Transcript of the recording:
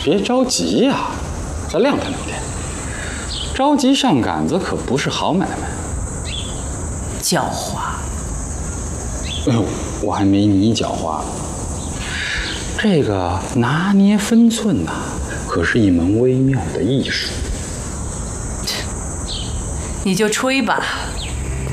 别着急呀，再晾它2天。着急上杆子可不是好买卖。 狡猾。 哎呦，我还没你狡猾。这个拿捏分寸呐，可是一门微妙的艺术。 你就吹吧。